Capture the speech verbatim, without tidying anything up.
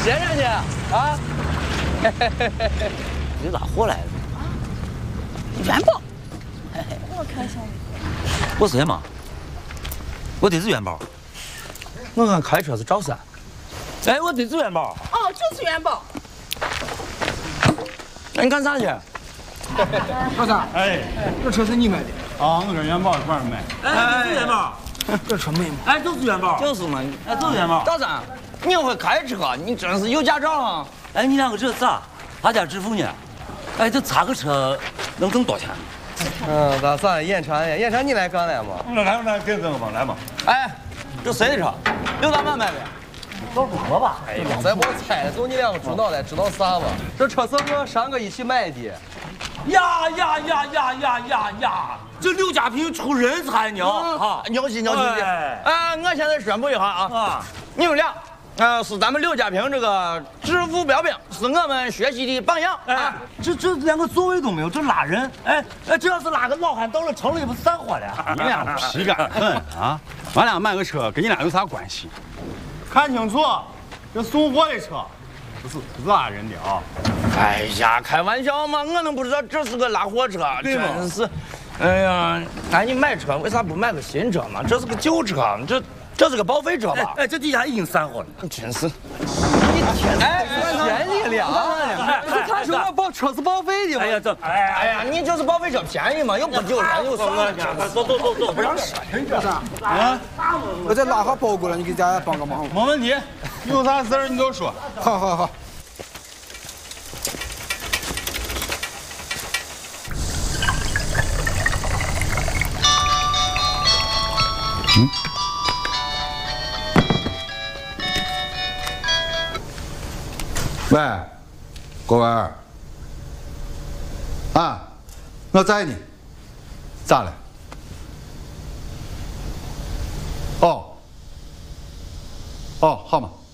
先生去啊！你咋回来了？ 元宝。我开箱。 我是嘛？我这是元宝。我看开车是赵三。哎，我这是元宝。 哦，就是元宝。 那你干啥去？ 老三，哎，这车是你买的？ 啊，我跟元宝一块儿买。 哎，这是元宝。 这车美吗？ 哎，就是元宝。就是嘛，哎，就是元宝。赵三，你会开车，你真是有驾照啊！哎，你两个这咋？他家致富呢？哎，这擦个车能挣多钱？ 嗯，大三验车呀，验车你来干来嘛？ 来来来，给这个吧，来嘛。 哎，这谁的车？刘大满买的。找不着吧？ 哎呀，咱别猜了，就你两个知道的，知道啥吧？这车是我三个一起买的。 呀呀呀呀呀呀呀！这刘家平出人才呢！啊，牛气牛气的！哎，我现在宣布一下啊，你们俩，呃，是咱们刘家平这个致富标兵，是我们学习的榜样。哎， 这这连个座位都没有，这拉人！哎哎，这要是拉个老汉到了城里，不散伙了？ 你俩皮干很啊！俺俩买个车跟你俩有啥关系？ 看清楚，这送货的车，不是拉人的啊！ 哎呀，开玩笑嘛，我能不知道这是个拉货车？真是，哎呀，哎，你买车为啥不买个新车嘛？这是个旧车，这这是个报废车吧？ 哎，这底下已经散伙了， 真是。 你天哎，便宜了！这看车报车是报废的。 哎呀，这哎哎呀，你就是报废车便宜嘛，又不丢人又啥？ 走走走走，不让说。 啊，我再拉下包裹了，你给大家帮个忙。 没问题，有啥事儿你就说。 好好好。 嗯。喂，郭文儿。啊，我在呢。咋了？哦。哦，好嘛。